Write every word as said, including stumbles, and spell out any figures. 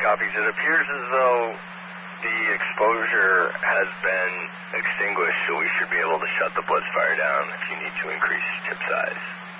Copies. It appears as though the exposure has been extinguished, so we should be able to shut the blitz fire down if you need to increase tip size.